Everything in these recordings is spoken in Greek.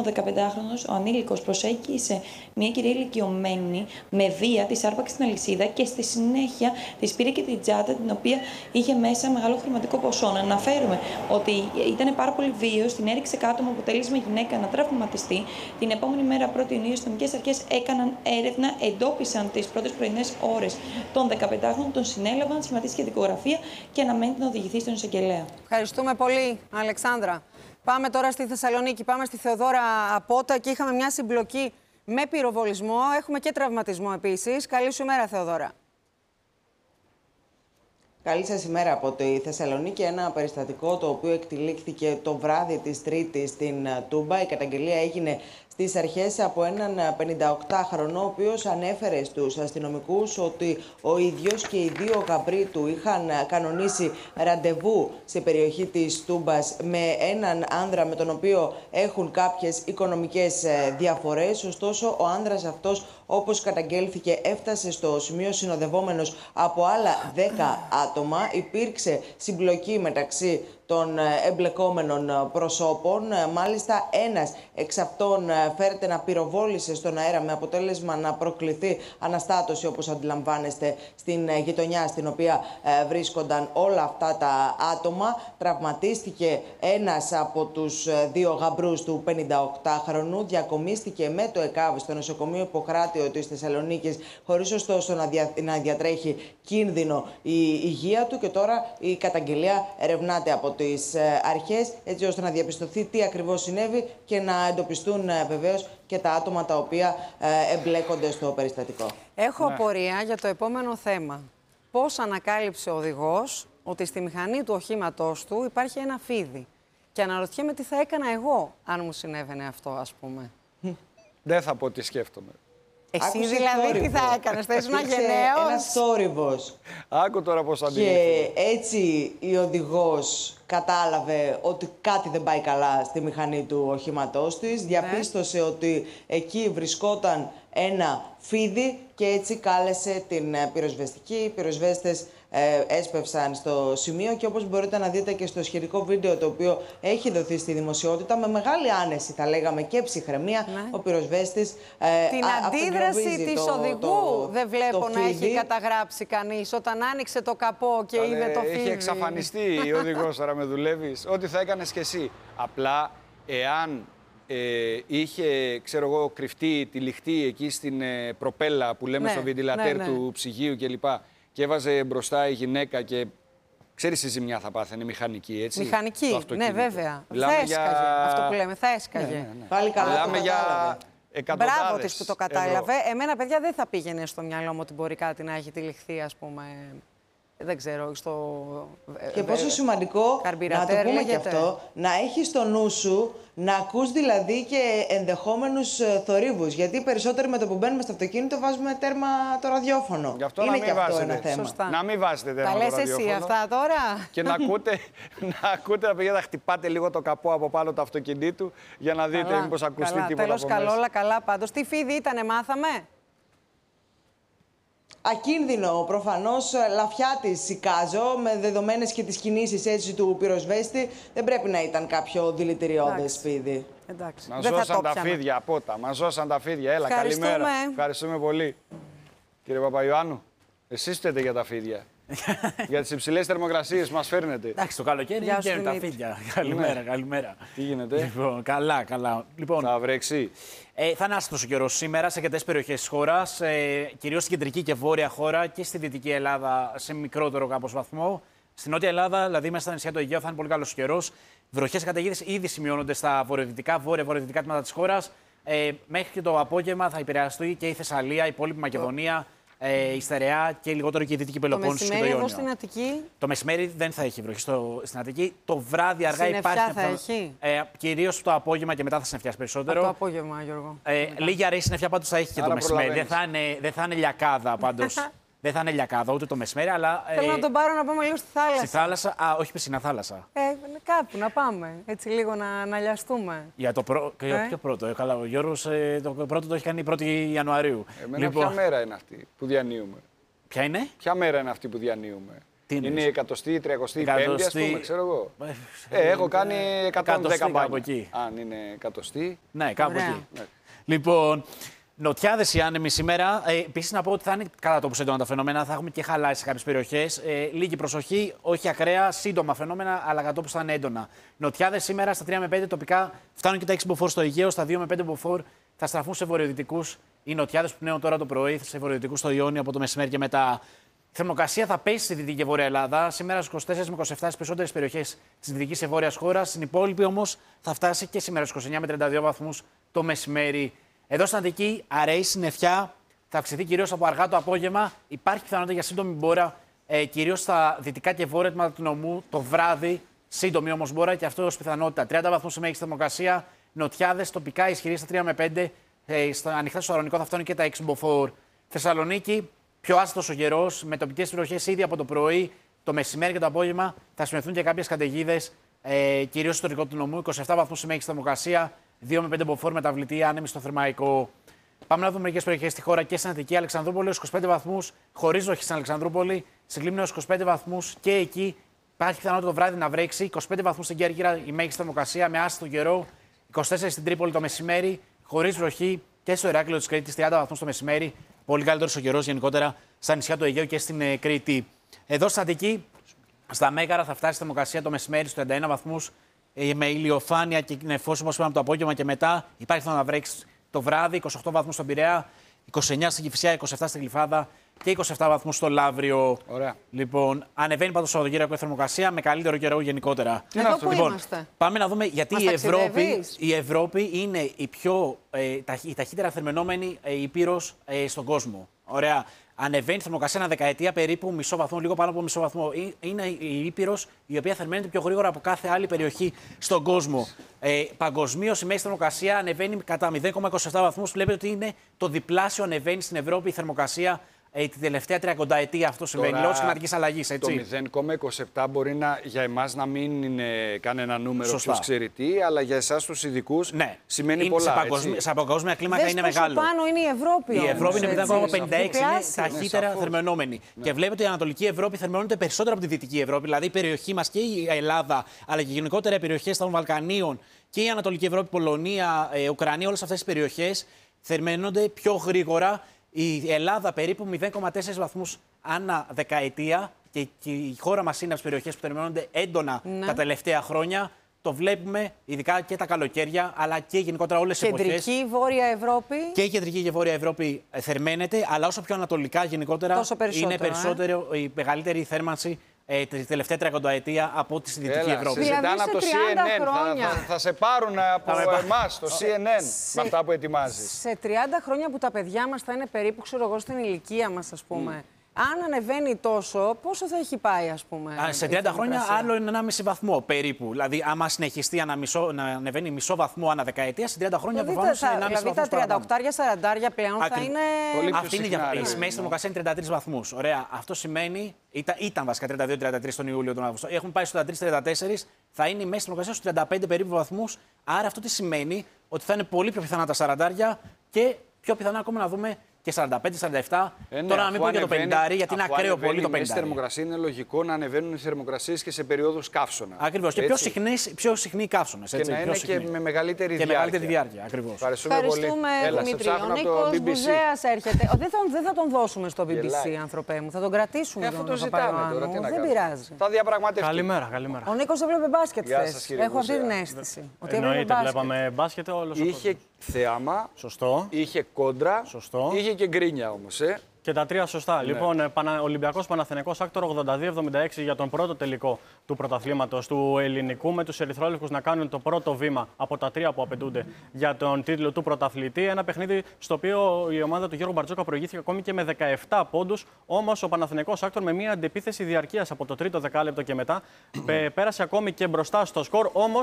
ο 15χρονος, ο ανήλικος, προσέγγισε μια κυρία ηλικιωμένη με βία, της άρπαξε την αλυσίδα και στη συνέχεια της πήρε και την τσάντα, την οποία είχε μέσα μεγάλο χρηματικό ποσό. Να αναφέρουμε ότι ήταν πάρα πολύ βίαιος, την έριξε κάτω με αποτέλεσμα η γυναίκα να τραυματιστεί. Την επόμενη μέρα, 1η Ιουνίου, οι αστυνομικές αρχές έκαναν έρευνα, εντόπισαν τις πρώτες πρωινές ώρες των 15χρονων, τον συνέλαβαν, σχηματίστηκε δικογραφία και αναμένει να οδηγηθεί στον εισαγγελέα. Ευχαριστούμε πολύ, Αλεξάνδρα. Πάμε τώρα στη Θεσσαλονίκη. Πάμε στη Θεοδόρα Απότα και είχαμε μια συμπλοκή με πυροβολισμό. Έχουμε και τραυματισμό επίσης. Καλή σου ημέρα, Θεοδόρα. Καλή σας ημέρα από τη Θεσσαλονίκη. Ένα περιστατικό το οποίο εκτυλίχθηκε το βράδυ της Τρίτης στην Τούμπα. Η καταγγελία έγινε στις αρχές από έναν 58χρονο, ο οποίος ανέφερε στους αστυνομικούς ότι ο ίδιος και οι δύο γαμπροί του είχαν κανονίσει ραντεβού σε περιοχή της Τούμπας με έναν άνδρα με τον οποίο έχουν κάποιες οικονομικές διαφορές. Ωστόσο, ο άνδρας αυτός, όπως καταγγέλθηκε, έφτασε στο σημείο συνοδευόμενος από άλλα 10 άτομα. Υπήρξε συμπλοκή μεταξύ των εμπλεκόμενων προσώπων. Μάλιστα, ένας εξ αυτών φέρεται να πυροβόλησε στον αέρα με αποτέλεσμα να προκληθεί αναστάτωση, όπως αντιλαμβάνεστε, στην γειτονιά στην οποία βρίσκονταν όλα αυτά τα άτομα. Τραυματίστηκε ένας από τους δύο γαμπρούς του 58χρονου. Διακομίστηκε με το ΕΚΑΒ στο νοσοκομείο Ιπποκράτιο της Θεσσαλονίκης, χωρίς ωστόσο να διατρέχει κίνδυνο η υγεία του. Και τώρα η καταγγελία ερευνάται από τις αρχές, έτσι ώστε να διαπιστωθεί τι ακριβώς συνέβη και να εντοπιστούν βεβαίως και τα άτομα τα οποία εμπλέκονται στο περιστατικό. Έχω απορία για το επόμενο θέμα. Πώς ανακάλυψε ο οδηγός ότι στη μηχανή του οχήματός του υπάρχει ένα φίδι? Και αναρωτιέμαι τι θα έκανα εγώ αν μου συνέβαινε αυτό, ας πούμε. Δεν θα πω τι σκέφτομαι. Εσύ Άκουσε δηλαδή θόρυβο. τι θα έκανες, θα ήσουν Υπήρξε γενναίος? ένας θόρυβος. Άκου τώρα πώς αντιλήφθη. Και έτσι η οδηγός κατάλαβε ότι κάτι δεν πάει καλά στη μηχανή του οχήματός της. Διαπίστωσε ότι εκεί βρισκόταν ένα φίδι και έτσι κάλεσε την πυροσβεστική. Οι πυροσβέστες έσπευσαν στο σημείο και όπως μπορείτε να δείτε και στο σχετικό βίντεο το οποίο έχει δοθεί στη δημοσιότητα, με μεγάλη άνεση θα λέγαμε και ψυχραιμία, ο πυροσβέστης την αντίδραση της οδηγού δεν βλέπω να έχει καταγράψει κανείς όταν άνοιξε το καπό και είδε το φίδι. Έχει εξαφανιστεί η οδηγός, τώρα με δουλεύεις. Ό,τι θα έκανες κι εσύ. Απλά εάν είχε, ξέρω εγώ, κρυφτεί, τυλιχτεί εκεί στην προπέλα που λέμε στο βεντιλατέρ του ψυγείου κλπ. Και έβαζε μπροστά η γυναίκα και ξέρεις η ζημιά θα πάθαινε, μηχανική, έτσι. Μηχανική, ναι βέβαια. Θα έσκαγε, αυτό που λέμε, θα έσκαγε. Πάλι καλά. Μιλάμε για εκατοντάδες. Μπράβο της που το κατάλαβε. Εμένα, παιδιά, δεν θα πήγαινε στο μυαλό μου ότι μπορεί κάτι να έχει τυλιχθεί, ας πούμε. Δεν ξέρω, στο. Και πόσο σημαντικό, να το πούμε και αυτό, να έχεις στο νου σου να ακούς δηλαδή και ενδεχόμενους θορύβους. Γιατί περισσότεροι με το που μπαίνουμε στο αυτοκίνητο βάζουμε τέρμα το ραδιόφωνο. Γι' αυτό είναι να μην και αυτό βάζετε. ένα θέμα. Σωστά. Να μην βάζετε τέρμα το ραδιόφωνο. Τα λες εσύ αυτά τώρα. Και να ακούτε να πηγαίνετε να χτυπάτε λίγο το καπό από πάνω του αυτοκινήτου για να δείτε μήπως ακουστεί τίποτα Τέλος από μέσα. καλό, όλα καλά πάντως. Τι φίδι ήτανε, μάθαμε? Ακίνδυνο, προφανώς, λαφιάτης εικάζω, με δεδομένες και τις κινήσεις έτσι του πυροσβέστη, δεν πρέπει να ήταν κάποιο δηλητηριώδες φίδι. Εντάξει. Μας ζώσαν τα φίδια, Απότα. Μας ζώσαν τα φίδια. Έλα, καλημέρα. Ευχαριστούμε πολύ. Κύριε Παπαϊωάννου, εσείς φταίτε για τα φίδια. Για τις υψηλές θερμοκρασίες μας φέρνετε. Εντάξει, το καλοκαίρι βγαίνουν τα φίδια. Καλημέρα, καλημέρα. Τι γίνεται? Λοιπόν, καλά, καλά. Λοιπόν, θα βρέξει. Θα είναι άστατος ο καιρός σήμερα σε αρκετές περιοχές της χώρας, κυρίως στην κεντρική και βόρεια χώρα και στη δυτική Ελλάδα σε μικρότερο κάπως βαθμό. Στην νότια Ελλάδα, δηλαδή μέσα στα νησιά του Αιγαίου, θα είναι πολύ καλός καιρός. Βροχές καταιγίδες ήδη σημειώνονται στα βόρεια-βορειοδυτικά τμήματα της χώρας. Μέχρι και το απόγευμα θα επηρεαστεί και η Θεσσαλία, η υπόλοιπη Μακεδονία. Η Στερεά και λιγότερο και η Δυτική Πελοπόννησο και το Ιόνιο. Στην Αττική. Το μεσημέρι δεν θα έχει βροχή στην Αττική. Το βράδυ αργά υπάρχει. Θα έχει. Κυρίως το απόγευμα και μετά θα συννεφιάσει περισσότερο. Το απόγευμα, Γιώργο. Λίγη αραιή συννεφιά πάντως θα έχει και το μεσημέρι. Δεν θα είναι λιακάδα πάντως. Δεν θα είναι λιακάδα ούτε το μεσημέρι, αλλά. Θέλω να τον πάρω να πάμε λίγο στη θάλασσα. Στη θάλασσα, όχι πισινά θάλασσα. Κάπου να πάμε. Έτσι λίγο να λιαστούμε. Για το ποιο πρώτο. Καλά, ο Γιώργος το πρώτο το έχει κάνει 1η Ιανουαρίου. Εμένα ποια μέρα είναι αυτή που διανύουμε? Ποια είναι? Ποια μέρα είναι αυτή που διανύουμε? Είναι 100η, 35η, ας πούμε, ξέρω εγώ. Έχω κάνει 110 μπάνια. Αν είναι 100η. Ναι, κάπου εκεί. Λοιπόν, νοτιάδες οι άνεμοι σήμερα. Επίσης, να πω ότι θα είναι κατά τόπους έντονα τα φαινόμενα. Θα έχουμε και χαλάσει σε κάποιες περιοχές. Λίγη προσοχή, όχι ακραία, σύντομα φαινόμενα, αλλά κατά τόπους θα είναι έντονα. Νοτιάδες σήμερα στα 3 με 5 τοπικά φτάνουν και τα 6 μποφόρ στο Αιγαίο, στα 2 με 5 μποφόρ θα στραφούν σε βορειοδυτικούς. Οι νοτιάδες που πνέουν τώρα το πρωί σε βορειοδυτικούς στο Ιόνιο από το μεσημέρι και μετά. Η θερμοκρασία θα πέσει στη Δυτική και Βόρεια Ελλάδα. Σήμερα στους 24 με 27 στις περισσότερες περιοχές της Δυτικής και Βόρειας χώρας. Στην υπόλοιπη όμως θα φτάσει και σήμερα στους 29 με 32 βαθμούς το μεσημέρι. Εδώ στην Αττική αραιή συννεφιά, θα αυξηθεί κυρίως από αργά το απόγευμα. Υπάρχει πιθανότητα για σύντομη μπόρα, κυρίως στα δυτικά και βόρεια τμήματα του νομού το βράδυ. Σύντομη όμως μπόρα και αυτό ως πιθανότητα. 30 βαθμούς η μέγιστη θερμοκρασία. Νοτιάδες τοπικά ισχυρή στα 3 με 5. Στα ανοιχτά στο Σαλονικό θα φτάνουν και τα 6 μποφόρ. Θεσσαλονίκη, πιο άστατος ο καιρός, με τοπικές περιοχές ήδη από το πρωί, το μεσημέρι και το απόγευμα θα σημειωθούν και κάποιες καταιγίδες, κυρίως στο ιστορικό του νομού. 27 βαθμούς η μέγιστη θερμοκρασία, 2 με 5 μποφόρ μεταβλητή άνεμη στο Θερμαϊκό. Πάμε να δούμε μερικές περιοχές στη χώρα και στην Αττική. Αλεξανδρούπολη 25 βαθμούς, χωρίς βροχή στην Αλεξανδρούπολη. Στην Λίμνο 25 βαθμούς και εκεί υπάρχει πιθανότητα το βράδυ να βρέξει. 25 βαθμούς στην Κέρκυρα η μέγιστη θερμοκρασία με άστατο καιρό. 24 στην Τρίπολη το μεσημέρι, χωρίς βροχή και στο Ηράκλειο της Κρήτης 30 βαθμούς το μεσημέρι. Πολύ καλύτερος ο καιρός γενικότερα στα νησιά του Αιγαίου και στην Κρήτη. Εδώ στην Αττική, στα Μέγαρα, θα φτάσει η θερμοκρασία το μεσημέρι στους 31 βαθμούς με ηλιοφάνεια και νεφός όπως είπαμε από το απόγευμα και μετά. Υπάρχει να βρέξει το βράδυ, 28 βαθμούς στον Πειραιά, 29 στην Κηφισιά, 27 στην Γλυφάδα και 27 βαθμούς στο Λαύριο. Ωραία. Λοιπόν, ανεβαίνει πάντως το Σαββατοκύριακο η θερμοκρασία με καλύτερο καιρό γενικότερα. Εδώ που είμαστε. Πάμε να δούμε γιατί η Ευρώπη είναι η ταχύτερα θερμαινόμενη ήπειρος στον κόσμο. Ωραία. Ανεβαίνει η θερμοκρασία ένα δεκαετία περίπου μισό βαθμό, λίγο πάνω από μισό βαθμό. Είναι η ήπειρος η οποία θερμαίνεται πιο γρήγορα από κάθε άλλη περιοχή στον κόσμο. Παγκοσμίως η μέση θερμοκρασία ανεβαίνει κατά 0,27 βαθμούς. Βλέπετε ότι είναι το διπλάσιο ανεβαίνει στην Ευρώπη η θερμοκρασία την τελευταία 30 ετία. Αυτό συμβαίνει λόγω της κλιματικής αλλαγής. Το 0,27 μπορεί για εμάς να μην είναι κανένα νούμερο ποιος ξέρει τι, αλλά για εσάς τους ειδικούς σημαίνει πολλά. Σε παγκόσμια κλίμακα είναι μεγάλο. Πάνω είναι η Ευρώπη. Η Ευρώπη είναι 0,56, είναι ταχύτερα θερμαινόμενη. Και βλέπετε ότι η Ανατολική Ευρώπη θερμαίνονται περισσότερο από τη Δυτική Ευρώπη. Δηλαδή η περιοχή μας και η Ελλάδα, αλλά και γενικότερα οι περιοχές των Βαλκανίων και η Ανατολική Ευρώπη, Πολωνία, Ουκρανία, όλες αυτές τις περιοχές θερμαίνονται πιο γρήγορα. Η Ελλάδα περίπου 0,4 βαθμούς ανά δεκαετία και η χώρα μας είναι από τις περιοχές που θερμαίνονται έντονα τα τελευταία χρόνια. Το βλέπουμε ειδικά και τα καλοκαίρια, αλλά και γενικότερα όλες τις εποχές. Κεντρική, Βόρεια Ευρώπη. Και η Κεντρική και Βόρεια Ευρώπη θερμαίνεται, αλλά όσο πιο ανατολικά γενικότερα είναι περισσότερο η μεγαλύτερη θέρμανση τη τελευταία 30 ετία από τη Δυτική Ευρώπη. Συζητάνε από το CNN. Θα σε πάρουν από εμάς το CNN με αυτά που ετοιμάζεις. Σε 30 χρόνια που τα παιδιά μας θα είναι περίπου, ξέρω εγώ, στην ηλικία μας, ας πούμε. Αν ανεβαίνει τόσο, πόσο θα έχει πάει, ας πούμε. Σε 30 χρόνια άλλο είναι 1,5 βαθμό περίπου. Δηλαδή, άμα συνεχιστεί να ανεβαίνει μισό βαθμό ανά δεκαετία, σε 30 χρόνια προφανώς είναι 1,5 βαθμό. Δηλαδή, τα 38-40 πλέον θα είναι. Αυτή είναι η μέση θερμοκρασία, είναι 33 βαθμούς. Ωραία. Αυτό σημαίνει. Ήταν βασικά 32-33 τον Ιούλιο, τον Αύγουστο. Έχουν πάει στους 33-34, θα είναι η μέση θερμοκρασία στους 35 περίπου βαθμούς. Άρα αυτό τι σημαίνει? Ότι θα είναι πολύ πιο πιθανά τα 40 και πιο πιθανά ακόμα να δούμε και 45-47. Τώρα να μην πω για το 50, γιατί είναι ακραίο πολύ το 50. Η θερμοκρασία είναι λογικό να ανεβαίνουν οι θερμοκρασίες και σε περίοδους καύσωνα. Ακριβώς. Και πιο συχνοί καύσονες. Και να είναι και με μεγαλύτερη διάρκεια. Ακριβώς. Ευχαριστούμε, Δημήτρη. Ο Νίκος Μπουζέας έρχεται. Δεν θα τον δώσουμε στο BBC, άνθρωπέ μου. Θα τον κρατήσουμε. Αυτό το ζητάμε τώρα. Δεν πειράζει. Θα διαπραγματευτούμε. Καλημέρα. Ο Νίκος έβλεπε μπάσκετ χθες. Έχω αυτή την αίσθηση. Εννοείται, βλέπαμε μπάσκετ όλος ο κόσμος. Είχε θέαμα. Σωστό. Είχε κόντρα. Σωστό. Είχε και γκρίνια όμως. Και τα τρία σωστά. Ναι. Λοιπόν, Ολυμπιακός Παναθηναϊκός Άκτορο 82-76 για τον πρώτο τελικό του πρωταθλήματος του ελληνικού, με τους ερυθρόλευκους να κάνουν το πρώτο βήμα από τα τρία που απαιτούνται για τον τίτλο του πρωταθλητή. Ένα παιχνίδι στο οποίο η ομάδα του Γιώργου Μπαρτζόκα προηγήθηκε ακόμη και με 17 πόντους. Όμως ο Παναθηναϊκός Άκτορο με μια αντεπίθεση διαρκείας από το τρίτο δεκάλεπτο και μετά πέρασε ακόμη και μπροστά στο σκορ. Όμως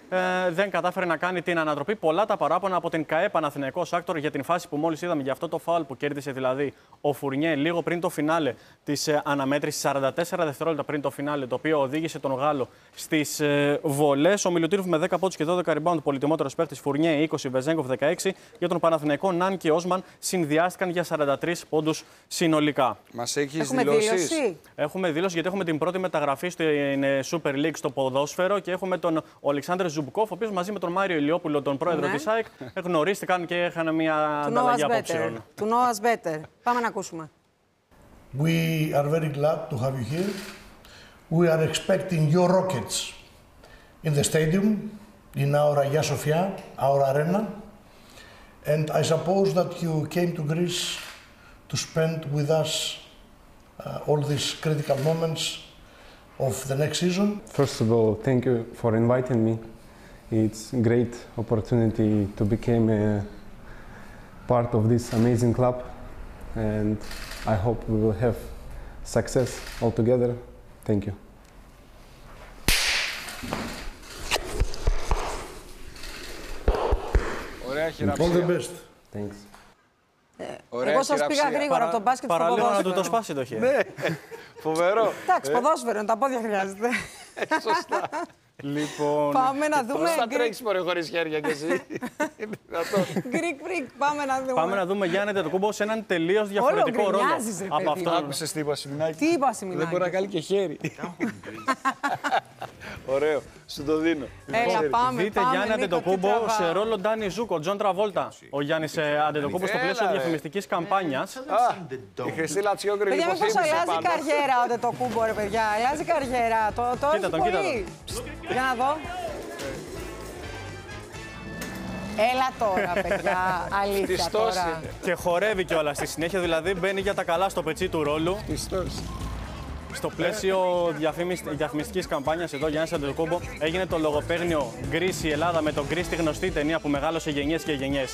δεν κατάφερε να κάνει την ανατροπή. Πολλά τα παράπονα από την ΚΑΕ Παναθηναϊκός Άκτορ για την φάση που μόλις είδαμε, για αυτό το φάουλ που κέρδισε δηλαδή ο Φουρνιέ λίγο πριν το φινάλε της αναμέτρησης, 44 δευτερόλεπτα πριν το φινάλε, το οποίο οδήγησε τον Γάλλο στις βολές. Ο Μιλουτίνοφ με 10 πόντους και 12 rebound, πολυτιμότερος παίκτης, Φουρνιέ 20, Βεζέγκοφ 16. Για τον Παναθηναϊκό, Ναν και Όσμαν συνδυάστηκαν για 43 πόντους συνολικά. Μας έχεις δηλώσεις? Έχουμε δήλωση γιατί έχουμε την πρώτη μεταγραφή στην Super League στο ποδόσφαιρο και έχουμε τον Ολεξάνδρ Ζουμπκόφ, ο οποίος μαζί με τον Μάριο Ηλιόπουλο, τον πρόεδρο της ΑΕΚ, γνωρίστηκαν και είχαν μια ανταλλαγή απόψεων. To know us better. Πάμε να ακούσουμε. We are very glad to have you here. We are expecting your rockets in the stadium, in our Hagia Sophia, our arena. And I suppose that you came to Greece to spend with us all these critical moments of the next season. First of all, thank you for inviting me. It's a great opportunity to become a part of this amazing club, and I hope we will have success all together. Thank you. Ωραία χειραψία. All the best. Thanks. Εγώ σας πήγα γρήγορα από το μπάσκετ στο Παραλίγο να ποδόσφαιρο. του το σπάσει το χέρι. Ναι, φοβερό. Εντάξει, ποδόσφαιρο, τα πόδια χρειάζεται. Σωστά. Λοιπόν, Πάμε να δούμε. Πώς θα τρέξεις μωρέ χωρίς χέρια κι εσύ? Greek freak, πάμε να δούμε. πάμε να δούμε Γιάννη Αντετοκούμπο σε έναν τελείως διαφορετικό ρόλο γκρινιάζεις, ρε από παιδί. αυτό. Άκουσες τι είπα, Σιμινάκη? Τι είπα, Σιμινάκη? Δεν μπορεί να κάνει και χέρι. Ωραίο, σου το δίνω. Έλα, πάμε. Δείτε πάμε, Γιάννη Νίκο, Αντετοκούμπο τι τραβάω. σε ρόλο Ντάνι Ζούκο, Τζον Τραβόλτα. Ο Γιάννης Αντετοκούμπο στο Έλα, πλαίσιο ρε. διαφημιστικής καμπάνιας. Η Χρυσή Λατσιόγκρη Παιδιά, μήπως λιποθύμησε αλλάζει πάνω. καριέρα ο Αντετοκούμπο, ρε παιδιά. Αλλάζει καριέρα. Το Κοίτα έχει τον, κοίτα πολύ. Για να δω. Έλα τώρα, παιδιά. Αλήθεια Πιστός τώρα. είναι. Και χορεύει κιόλα στη συνέχεια, δηλαδή μπαίνει για τα καλά στο πετσί του ρόλου. Πιστός. Στο πλαίσιο διαφημιστικής καμπάνιας εδώ, Γιάννης Αντετοκούμπο, έγινε το λογοπαίγνιο Greece η Ελλάδα με τον Greece, τη γνωστή ταινία που μεγάλωσε γενιές και γενιές.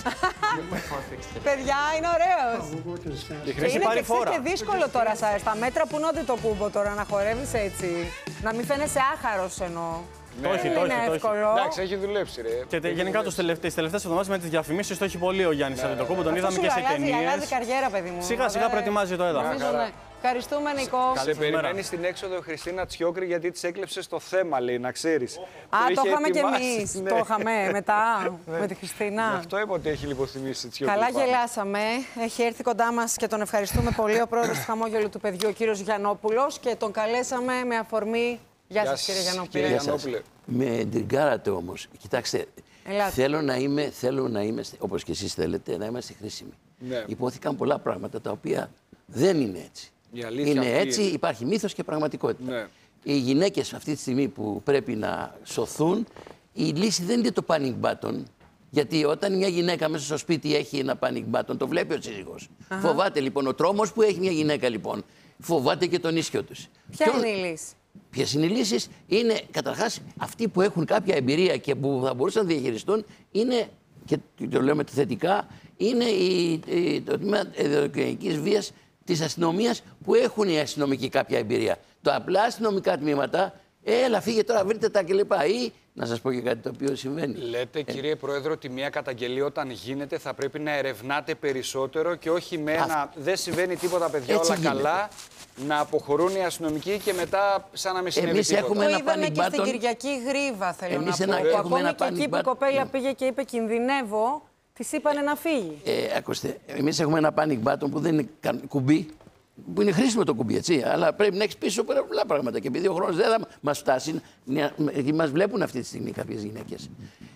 Παιδιά, είναι ωραίος. Η Και Χρήση είναι πάρει και φόρα. και δύσκολο τώρα στα μέτρα που είναι ο Αντετοκούμπο τώρα να χορεύεις έτσι. Να μην φαίνεσαι άχαρος εννοώ. Το έχει, Δεν το είναι έχει, το έχει. εύκολο. Εντάξει, έχει δουλέψει ρε. Και γενικά τις τελευταίες εβδομάδες με τις διαφημίσεις το έχει πολύ ο Γιάννης Αντετοκούμπο. Τον είδαμε και σε Αλλάζει ταινίες. καριέρα, παιδί μου. Σιγά σιγά προετοιμάζει το έδαφος. Νομίζω, ναι. Ευχαριστούμε, Νικό. Σε περιμένει στην έξοδο η Χριστίνα Τσιόκρη γιατί της έκλεψε το θέμα, λέει, να ξέρεις. Το είχαμε κι ετοιμάσει, εμείς. ναι. Το είχαμε μετά με τη Χριστίνα. Αυτό είπα ότι έχει λιποθυμήσει η Τσιόκρη. Καλά πάνω. γελάσαμε. Έχει έρθει κοντά μας και τον ευχαριστούμε πολύ ο πρόεδρος του Χαμόγελου του Παιδιού, ο κύριος Γιαννόπουλος, και τον καλέσαμε με αφορμή. Γεια σας, κύριε Γιαννόπουλε. Κύριε Γιαννόπουλε. Με τριγκάρατε όμως. Κοιτάξτε, Ελάτε. θέλω να είμαι, όπως και εσείς θέλετε, να είμαστε χρήσιμοι. Ναι. Υπόθηκαν πολλά πράγματα τα οποία δεν είναι έτσι. Η αλήθεια Είναι αυτή έτσι, είναι. υπάρχει μύθος και πραγματικότητα. Ναι. Οι γυναίκες αυτή τη στιγμή που πρέπει να σωθούν, η λύση δεν είναι το panic button. Γιατί όταν μια γυναίκα μέσα στο σπίτι έχει ένα panic button, το βλέπει ο σύζυγος. Φοβάται λοιπόν ο τρόμος που έχει μια γυναίκα λοιπόν. Φοβάται και τον ίσιο τους. Ποια είναι η λύση? Ποιες είναι οι λύσεις? Είναι καταρχάς αυτοί που έχουν κάποια εμπειρία και που θα μπορούσαν να διαχειριστούν, είναι, και το λέω με το θετικά, είναι το τμήμα ενδοκρινικής βίας της αστυνομίας που έχουν οι αστυνομικοί κάποια εμπειρία. Το απλά αστυνομικά τμήματα, έλα φύγε τώρα, βρείτε τα κλπ. Ή να σας πω και κάτι το οποίο συμβαίνει. Λέτε, κύριε Πρόεδρο, ότι μια καταγγελία όταν γίνεται θα πρέπει να ερευνάτε περισσότερο και όχι με ένα δεν συμβαίνει τίποτα, παιδιά, Έτσι όλα γίνεται. καλά, να αποχωρούν οι αστυνομικοί και μετά σαν να μην συνέβη Εμείς τίποτα. έχουμε Το ένα είδαμε και στην panic button. Κυριακή Γρίβα, θέλω Εμείς να πω. έχουμε Που ακόμη ένα και εκεί panic που η button. κοπέλα πήγε και είπε κινδυνεύω, της είπανε να φύγει. Ακούστε, εμείς έχουμε ένα panic button που δεν είναι κουμπί, που είναι χρήσιμο το κουμπί, έτσι. Αλλά πρέπει να έχει πίσω πολλά πράγματα. Και επειδή ο χρόνος δεν θα μας φτάσει, γιατί μας βλέπουν αυτή τη στιγμή κάποιες γυναίκες.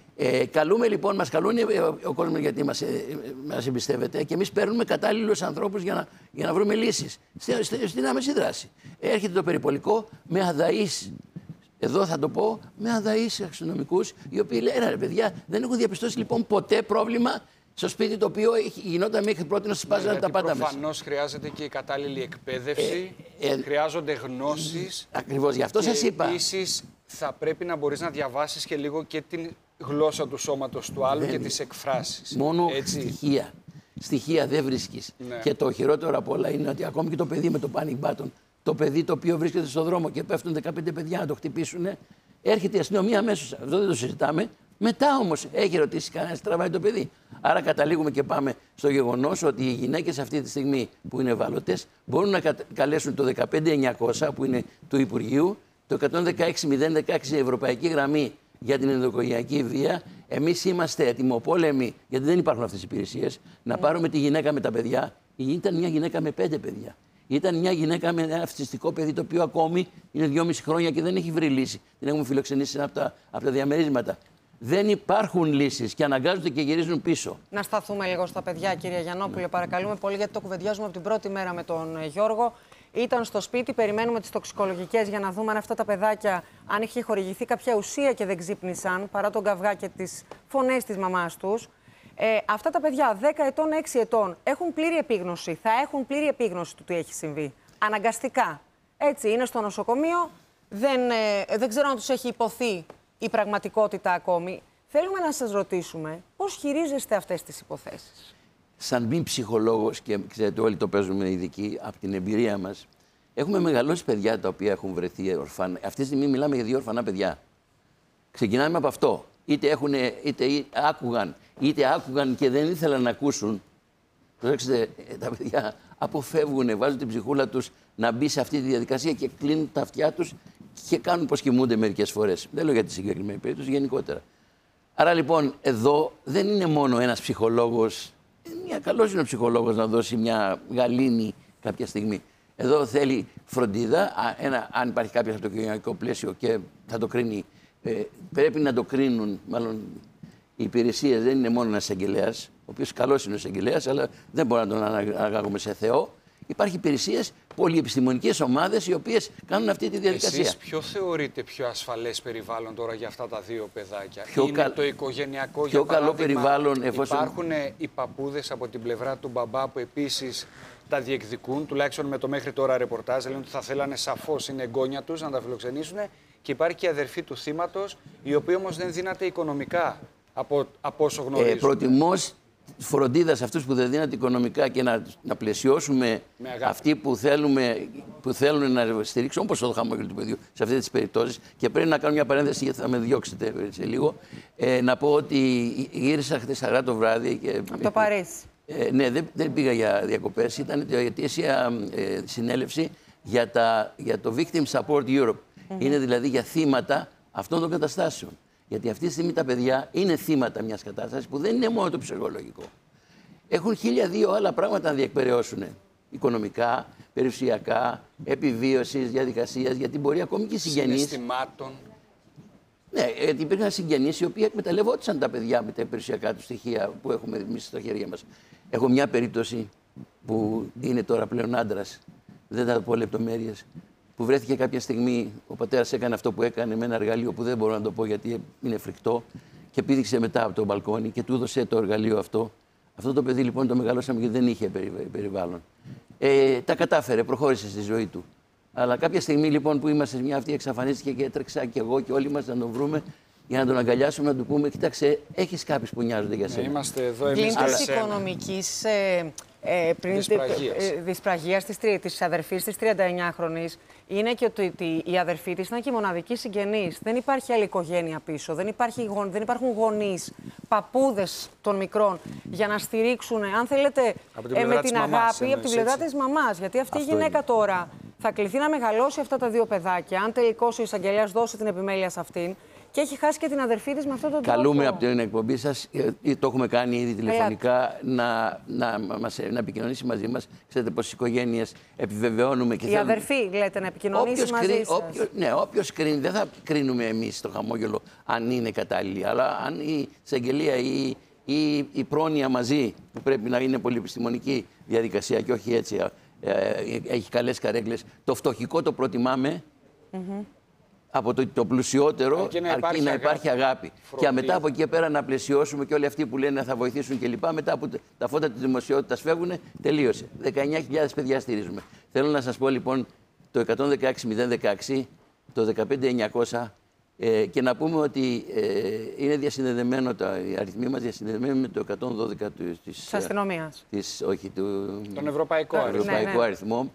Καλούμε λοιπόν, μας καλούν ο κόσμος γιατί μας εμπιστεύεται και εμείς παίρνουμε κατάλληλους ανθρώπους για να βρούμε λύσεις στην άμεση δράση. Έρχεται το περιπολικό με αδαείς. Εδώ θα το πω, με αδαείς αστυνομικούς, οι οποίοι λένε ρε παιδιά, δεν έχουν διαπιστώσει λοιπόν ποτέ πρόβλημα στο σπίτι το οποίο γινόταν μέχρι πρώτη να σπάζανε τα πάντα μέσα. Προφανώς χρειάζεται και η κατάλληλη εκπαίδευση, χρειάζονται γνώσεις. Ακριβώς, γι' αυτό σας είπα. Επίσης, θα πρέπει να μπορείς να διαβάσεις και λίγο και την γλώσσα του σώματος του άλλου και τις εκφράσεις. Μόνο έτσι. στοιχεία. Στοιχεία δεν βρίσκεις. Ναι. Και το χειρότερο απ' όλα είναι ότι ακόμη και το παιδί με το panic button, το παιδί το οποίο βρίσκεται στον δρόμο και πέφτουν 15 παιδιά να το χτυπήσουν, έρχεται η αστυνομία αμέσως. Αυτό δεν το συζητάμε. Μετά όμως έχει ρωτήσει κανένας, τραβάει το παιδί. Άρα καταλήγουμε και πάμε στο γεγονός ότι οι γυναίκες αυτή τη στιγμή που είναι ευάλωτες μπορούν να καλέσουν το 15900 που είναι του Υπουργείου, το 116.016 ευρωπαϊκή γραμμή για την ενδοοικογενειακή βία. Εμείς είμαστε ετοιμοπόλεμοι, γιατί δεν υπάρχουν αυτές οι υπηρεσίες, να πάρουμε τη γυναίκα με τα παιδιά. Ήταν μια γυναίκα με 5 παιδιά. Ήταν μια γυναίκα με ένα αυτιστικό παιδί, το οποίο ακόμη είναι 2,5 χρόνια και δεν έχει βρει λύση. Την έχουμε φιλοξενήσει από τα διαμερίσματα. Δεν υπάρχουν λύσεις και αναγκάζονται και γυρίζουν πίσω. Να σταθούμε λίγο στα παιδιά, κυρία Γιαννόπουλε, παρακαλούμε πολύ, γιατί το κουβεντιάζουμε από την πρώτη μέρα με τον Γιώργο. Ήταν στο σπίτι, περιμένουμε τις τοξικολογικές για να δούμε αν αυτά τα παιδάκια, αν είχε χορηγηθεί κάποια ουσία και δεν ξύπνησαν, παρά τον καυγά και τις φωνές της μαμάς τους. Αυτά τα παιδιά, 10 ετών, 6 ετών, έχουν πλήρη επίγνωση, θα έχουν πλήρη επίγνωση του τι έχει συμβεί. Αναγκαστικά. Έτσι, είναι στο νοσοκομείο, δεν ξέρω αν τους έχει υποθεί η πραγματικότητα ακόμη. Θέλουμε να σας ρωτήσουμε πώς χειρίζεστε αυτές τις υποθέσεις. Σαν μη ψυχολόγος, και ξέρετε όλοι το παίζουμε ειδικοί από την εμπειρία μας, έχουμε μεγαλώσει παιδιά τα οποία έχουν βρεθεί ορφανά. Αυτή τη στιγμή μιλάμε για 2 ορφανά παιδιά. Ξεκινάμε από αυτό. Είτε άκουγαν και δεν ήθελαν να ακούσουν. Προσέξτε, τα παιδιά αποφεύγουν, βάζουν την ψυχούλα τους να μπει σε αυτή τη διαδικασία και κλείνουν τα αυτιά τους και κάνουν πως κοιμούνται μερικές φορές. Δεν λέω για τη συγκεκριμένη περίπτωση, γενικότερα. Άρα λοιπόν, εδώ δεν είναι μόνο ένας ψυχολόγος. Καλός είναι ο ψυχολόγος να δώσει μια γαλήνη κάποια στιγμή. Εδώ θέλει φροντίδα. Αν υπάρχει κάποιο από το κοινωνικό πλαίσιο και θα το κρίνει, πρέπει να το κρίνουν. Μάλλον οι υπηρεσίες δεν είναι μόνο ένας εισαγγελέας, ο οποίος καλός είναι ο εισαγγελέας, αλλά δεν μπορούμε να τον αναγάγουμε σε Θεό. Υπάρχουν υπηρεσίες, πολυεπιστημονικές ομάδες οι οποίες κάνουν αυτή τη διαδικασία. Εσείς ποιο θεωρείτε πιο ασφαλές περιβάλλον τώρα για αυτά τα 2 παιδάκια? Είναι το οικογενειακό, για καλό περιβάλλον, εφόσον... Υπάρχουν οι παππούδες από την πλευρά του μπαμπά που επίσης τα διεκδικούν, τουλάχιστον με το μέχρι τώρα ρεπορτάζ, λένε ότι θα θέλανε σαφώς, είναι εγγόνια τους, να τα φιλοξενήσουν, και υπάρχει και η αδερφή του θύματος, η οποία όμως δεν δύναται οικονομικά, από όσο γνωρίζω. Προτιμώ φροντίδα σε αυτούς που δεν δίνονται οικονομικά και να πλαισιώσουμε αυτοί που θέλουν να στηρίξουν, όπως το χαμόγελο του παιδιού, σε αυτές τις περιπτώσεις. Και πρέπει να κάνω μια παρένθεση, γιατί θα με διώξετε σε λίγο. Να πω ότι γύρισα χθες αργά το βράδυ. Και... Από το Παρίσι. Ναι, δεν πήγα για διακοπές. Ήταν η ετήσια συνέλευση για το Victim Support Europe. Είναι δηλαδή για θύματα αυτών των καταστάσεων. Γιατί αυτή τη στιγμή τα παιδιά είναι θύματα μιας κατάστασης που δεν είναι μόνο το ψυχολογικό. Έχουν 1002 άλλα πράγματα να διεκπεραιώσουν. Οικονομικά, περιουσιακά, επιβίωσης, διαδικασίας, γιατί μπορεί ακόμη και συγγενείς. Συναισθημάτων. Ναι, γιατί υπήρχαν συγγενείς οι οποίοι εκμεταλλευόντουσαν τα παιδιά με τα περιουσιακά του στοιχεία που έχουμε εμείς στα χέρια μας. Έχω μια περίπτωση που είναι τώρα πλέον άντρας, δεν θα πω λεπτομέρειες, που βρέθηκε κάποια στιγμή, ο πατέρας έκανε αυτό που έκανε με ένα εργαλείο που δεν μπορώ να το πω γιατί είναι φρικτό, και πήδηξε μετά από το μπαλκόνι και του έδωσε το εργαλείο αυτό. Αυτό το παιδί λοιπόν το μεγαλώσαμε γιατί δεν είχε περιβάλλον. Τα κατάφερε, προχώρησε στη ζωή του. Αλλά κάποια στιγμή λοιπόν που είμαστε μια αυτή εξαφανίστηκε και έτρεξα και εγώ και όλοι μας να τον βρούμε για να τον αγκαλιάσουμε, να του πούμε: κοίταξε, έχεις κάποιους που νοιάζονται για σένα. Είμαστε εδώ εμείς για σένα. Οικονομικής δυσπραγίας της αδερφής της 39χρονης είναι και ότι η αδερφή της ήταν και η μοναδική συγγενής. Δεν υπάρχει άλλη οικογένεια πίσω, δεν υπάρχουν γονείς, παππούδες των μικρών για να στηρίξουν, αν θέλετε, με την αγάπη από την πλευρά της μαμάς. Γιατί αυτή η γυναίκα τώρα θα κληθεί να μεγαλώσει αυτά τα 2 παιδάκια, αν τελικώς ο εισαγγελέας δώσει την επιμέλεια σε αυτήν. Και έχει χάσει και την αδερφή της με αυτόν τον τρόπο. Καλούμε από την εκπομπή σας, το έχουμε κάνει ήδη τηλεφωνικά, να επικοινωνήσει μαζί μας. Ξέρετε πως οι οικογένειες επιβεβαιώνουμε και η αδερφή, λέτε, να επικοινωνήσει μαζί σας. Ναι, όποιος κρίνει, δεν θα κρίνουμε εμείς το χαμόγελο αν είναι κατάλληλη, αλλά αν η εισαγγελία ή η πρόνοια μαζί, που πρέπει να είναι πολυεπιστημονική διαδικασία και όχι έτσι, έχει καλές καρέκλες, το φτωχικό το προτιμάμε. Από το πλουσιότερο, αρκεί να υπάρχει αγάπη. Και μετά από εκεί πέρα να πλαισιώσουμε και όλοι αυτοί που λένε θα βοηθήσουν κλπ. Μετά από τα φώτα της δημοσιότητας φεύγουν, τελείωσε. 19.000 παιδιά στηρίζουμε. Θέλω να σας πω λοιπόν το 116.016, το 15.900 και να πούμε ότι είναι διασυνδεδεμένο, οι αριθμοί μας διασυνδεδεμένοι με το 112 της αστυνομίας. Όχι, τον ευρωπαϊκό αριθμό.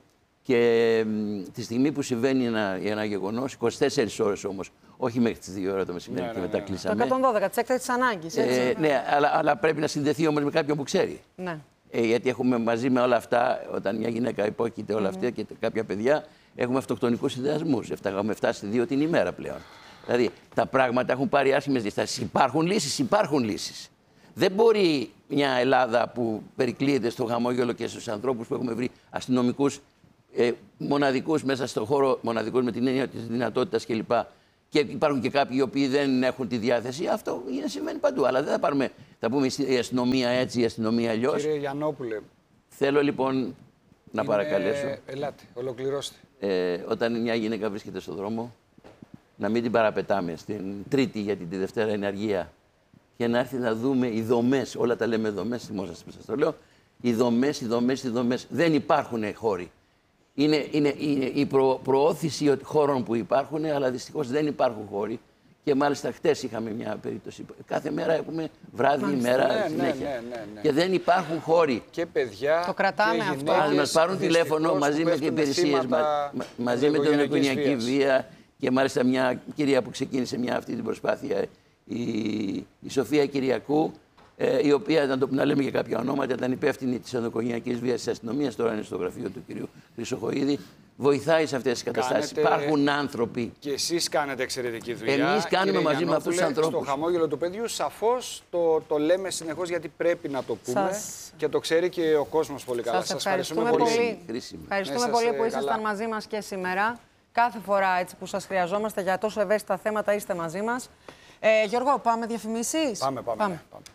Και τη στιγμή που συμβαίνει ένα γεγονός, 24 ώρες όμως, όχι μέχρι τις 2 ώρα το μεσημέρι και μετά κλείσαμε. Το 112, της έκτακτης ανάγκης. Ναι, αλλά πρέπει να συνδεθεί όμως με κάποιον που ξέρει. Ναι. Γιατί έχουμε μαζί με όλα αυτά, όταν μια γυναίκα υπόκειται όλα αυτά και κάποια παιδιά, έχουμε αυτοκτονικούς συνδυασμούς. Έχουμε φτάσει 2 την ημέρα πλέον. Δηλαδή τα πράγματα έχουν πάρει άσχημες διαστάσεις. Υπάρχουν λύσεις. Δεν μπορεί μια Ελλάδα που περικλείεται στο χαμόγελο και στους ανθρώπους που έχουμε βρει αστυνομικούς μοναδικούς μέσα στον χώρο, μοναδικούς με την έννοια της δυνατότητας κλπ. Και υπάρχουν και κάποιοι οι οποίοι δεν έχουν τη διάθεση. Αυτό συμβαίνει παντού. Αλλά δεν θα πούμε η αστυνομία έτσι, η αστυνομία αλλιώς. Κύριε Γιαννόπουλε. Θέλω λοιπόν να παρακαλέσω. Ελάτε, ολοκληρώστε. Όταν μια γυναίκα βρίσκεται στον δρόμο, να μην την παραπετάμε στην Τρίτη γιατί τη Δευτέρα είναι αργία. Και να έρθει να δούμε οι δομές, όλα τα λέμε δομές, θυμόσαστε που σας το λέω. Οι δομές. Δεν υπάρχουν χώροι. Είναι η προώθηση χώρων που υπάρχουν, αλλά δυστυχώς δεν υπάρχουν χώροι. Και μάλιστα χτες είχαμε μια περίπτωση. Κάθε μέρα έχουμε βράδυ, ημέρα, συνέχεια. Ναι. Και δεν υπάρχουν χώροι. Και παιδιά. Το κρατάμε και αυτό. Αν μας πάρουν τηλέφωνο μαζί με τις υπηρεσίες, μαζί με την οικογενειακή βία. Και μάλιστα μια κυρία που ξεκίνησε αυτή την προσπάθεια, η Σοφία Κυριακού, η οποία, να λέμε και κάποια ονόματα, ήταν υπεύθυνη της ενδοοικογενειακής βίας της αστυνομίας, τώρα είναι στο γραφείο του κυρίου Χρυσοχοΐδη. Βοηθάει σε αυτές τις καταστάσεις. Υπάρχουν άνθρωποι. Και εσείς κάνετε εξαιρετική δουλειά. Εμείς κάνουμε μαζί με αυτούς τους ανθρώπους. Στο χαμόγελο του παιδιού, σαφώς το λέμε συνεχώς γιατί πρέπει να το πούμε και το ξέρει και ο κόσμος πολύ καλά. Σας ευχαριστούμε πολύ. Ευχαριστούμε πολύ που ήσασταν μαζί μας και σήμερα. Κάθε φορά έτσι που σας χρειαζόμαστε για τόσο ευαίσθητα θέματα είστε μαζί μας. Γιώργο, πάμε διαφημίσεις. Πάμε.